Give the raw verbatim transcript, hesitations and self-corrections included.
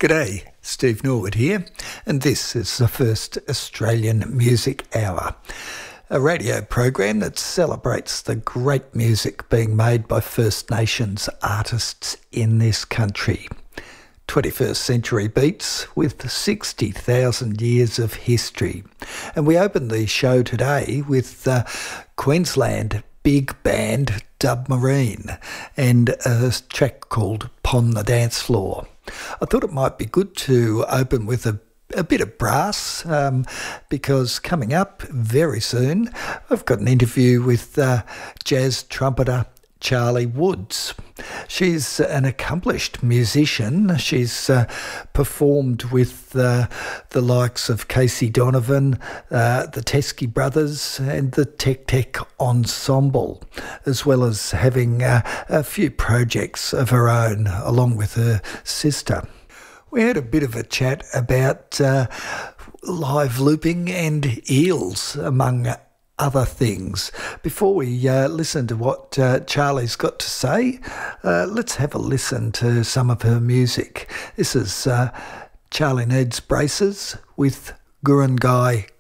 G'day, Steve Norwood here, and this is the first Australian Music Hour, a radio program that celebrates the great music being made by First Nations artists in this country. twenty-first century beats with sixty thousand years of history. And we open the show today with uh, Queensland big band Dubmarine and a track called Pon the Dance Floor. I thought it might be good to open with a, a bit of brass um, because coming up very soon I've got an interview with uh, jazz trumpeter Charlie Woods. She's an accomplished musician. She's uh, performed with uh, the likes of Casey Donovan, uh, the Teskey Brothers and the Tech Tech Ensemble, as well as having uh, a few projects of her own along with her sister. We had a bit of a chat about uh, live looping and eels, among other things. Before we uh, listen to what uh, Charlie's got to say, uh, let's have a listen to some of her music. This is uh, Charlie Needs Braces with Gurungai